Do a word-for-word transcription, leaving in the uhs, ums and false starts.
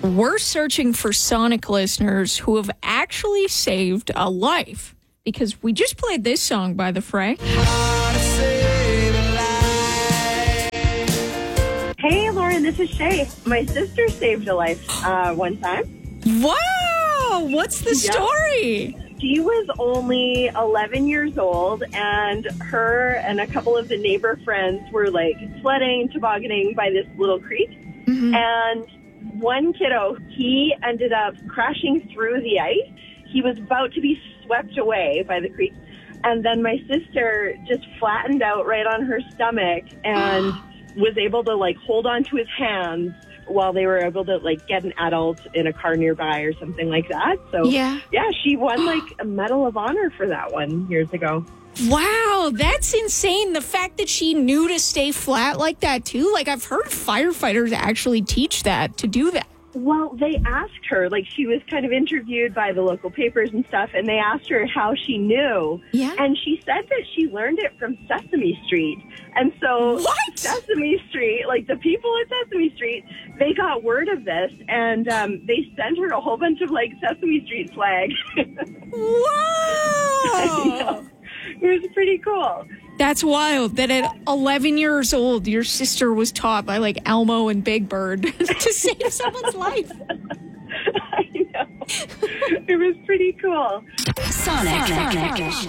We're searching for Sonic listeners who have actually saved a life because we just played this song by The Fray. Hey, Lauren, this is Shay. My sister saved a life uh, one time. Wow! What's the Yep. story? She was only eleven years old, and her and a couple of the neighbor friends were like sledding, tobogganing by this little creek. Mm-hmm. And one kiddo, he ended up crashing through the ice. He was about to be swept away by the creek. And then my sister just flattened out right on her stomach and was able to like hold on to his hands while they were able to like get an adult in a car nearby or something like that. So Yeah. yeah, she won like a Medal of Honor for that one years ago. Wow, that's insane. The fact that she knew to stay flat like that, too. Like, I've heard firefighters actually teach that, to do that. Well, they asked her, like she was kind of interviewed by the local papers and stuff, and they asked her how she knew. Yeah. And she said that she learned it from Sesame Street. And so What? Sesame Street, like the people at Sesame Street, they got word of this, and um, they sent her a whole bunch of like Sesame Street flags. Wow! It was pretty cool. That's wild that at eleven years old, your sister was taught by like Elmo and Big Bird to save someone's life. I know. It was pretty cool. Sonic. Sonic. Sonic.